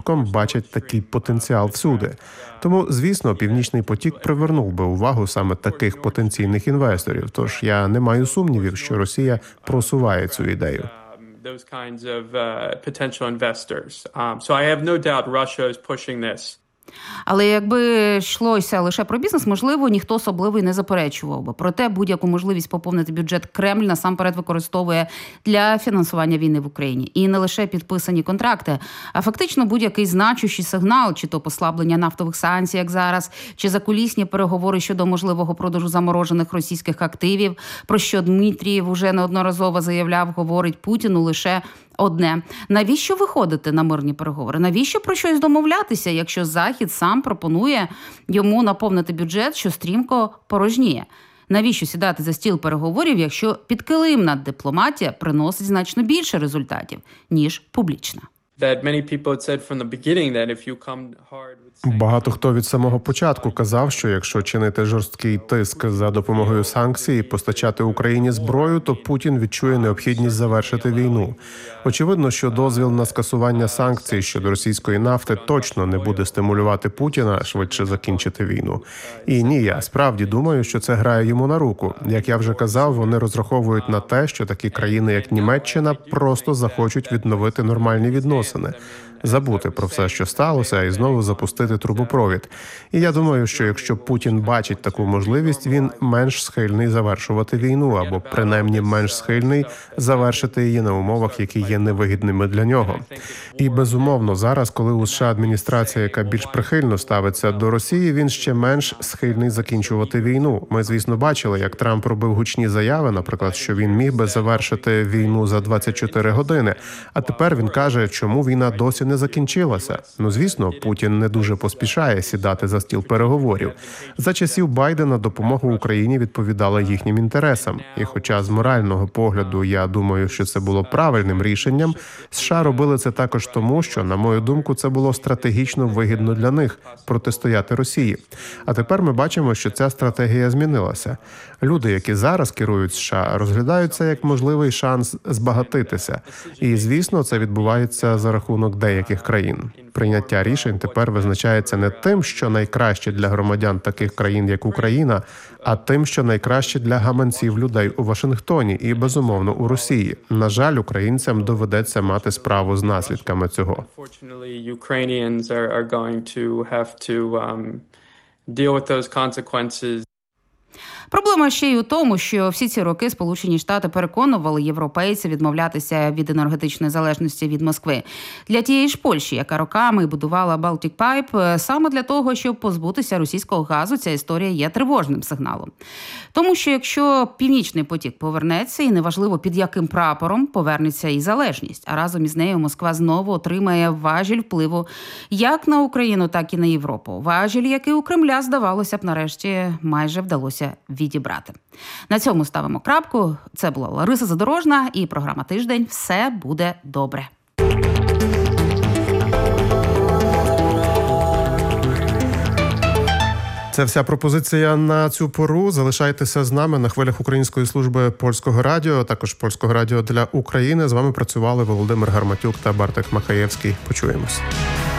Туском бачать такий потенціал всюди. Тому, звісно, Північний потік привернув би увагу саме таких потенційних інвесторів. Тож я не маю сумнівів, що Росія просуває цю ідею. Those kinds of potential investors. So I have no doubt Russia is pushing this. Але якби йшлося лише про бізнес, можливо, ніхто особливо і не заперечував би. Проте будь-яку можливість поповнити бюджет Кремль насамперед використовує для фінансування війни в Україні. І не лише підписані контракти, а фактично будь-який значущий сигнал, чи то послаблення нафтових санкцій, як зараз, чи закулісні переговори щодо можливого продажу заморожених російських активів, про що Дмитрієв уже неодноразово заявляв, говорить Путіну лише одне. Навіщо виходити на мирні переговори? Навіщо про щось домовлятися, якщо Захід сам пропонує йому наповнити бюджет, що стрімко порожніє? Навіщо сідати за стіл переговорів, якщо підкилимна дипломатія приносить значно більше результатів, ніж публічна? Багато хто від самого початку казав, що якщо чинити жорсткий тиск за допомогою санкцій і постачати Україні зброю, то Путін відчує необхідність завершити війну. Очевидно, що дозвіл на скасування санкцій щодо російської нафти точно не буде стимулювати Путіна швидше закінчити війну. І ні, я справді думаю, що це грає йому на руку. Як я вже казав, вони розраховують на те, що такі країни, як Німеччина, просто захочуть відновити нормальні відносини. Забути про все, що сталося, і знову запустити трубопровід. І я думаю, що якщо Путін бачить таку можливість, він менш схильний завершувати війну, або принаймні менш схильний завершити її на умовах, які є невигідними для нього. І безумовно, зараз, коли у США адміністрація, яка більш прихильно ставиться до Росії, він ще менш схильний закінчувати війну. Ми, звісно, бачили, як Трамп робив гучні заяви, наприклад, що він міг би завершити війну за 24 години. А тепер він каже, чому війна досі не закінчилася. Ну, звісно, Путін не дуже поспішає сідати за стіл переговорів. За часів Байдена допомога Україні відповідала їхнім інтересам. І хоча з морального погляду я думаю, що це було правильним рішенням, США робили це також тому, що, на мою думку, це було стратегічно вигідно для них – протистояти Росії. А тепер ми бачимо, що ця стратегія змінилася. Люди, які зараз керують США, розглядають це як можливий шанс збагатитися. І, звісно, це відбувається за рахунок деяких країн. Прийняття рішень тепер визначається не тим, що найкраще для громадян таких країн, як Україна, а тим, що найкраще для гаманців людей у Вашингтоні і, безумовно, у Росії. На жаль, українцям доведеться мати справу з наслідками цього. Проблема ще й у тому, що всі ці роки Сполучені Штати переконували європейців відмовлятися від енергетичної залежності від Москви. Для тієї ж Польщі, яка роками будувала Baltic Pipe, саме для того, щоб позбутися російського газу, ця історія є тривожним сигналом. Тому що якщо Північний потік повернеться, і неважливо під яким прапором, повернеться і залежність, а разом із нею Москва знову отримає важіль впливу як на Україну, так і на Європу. Важіль, який у Кремля, здавалося б, нарешті майже вдалося відібрати. На цьому ставимо крапку. Це була Лариса Задорожна і програма «Тиждень». Все буде добре. Це вся пропозиція на цю пору. Залишайтеся з нами на хвилях Української служби Польського радіо, також Польського радіо для України. З вами працювали Володимир Гарматюк та Бартек Махаєвський. Почуємось.